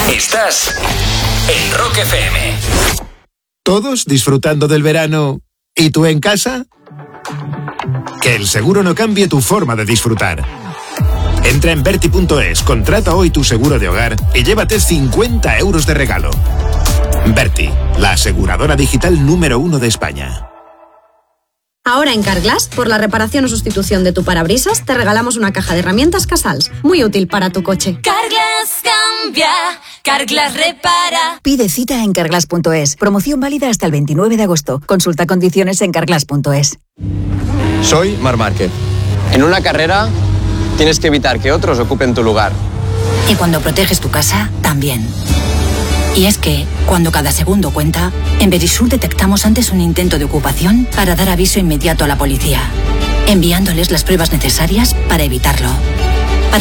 Estás en Rock FM. ¿Todos disfrutando del verano y tú en casa? Que el seguro no cambie tu forma de disfrutar. Entra en Verti.es, contrata hoy tu seguro de hogar y llévate 50 euros de regalo. Verti, la aseguradora digital número 1 de España. Ahora en Carglass, por la reparación o sustitución de tu parabrisas, te regalamos una caja de herramientas Casals, muy útil para tu coche. Carglass cambia, Carglass repara. Pide cita en carglass.es. Promoción válida hasta el 29 de agosto. Consulta condiciones en carglass.es. Soy Marc Márquez. En una carrera tienes que evitar que otros ocupen tu lugar. Y cuando proteges tu casa, también. Y es que, cuando cada segundo cuenta, en Verisur detectamos antes un intento de ocupación para dar aviso inmediato a la policía, enviándoles las pruebas necesarias para evitarlo.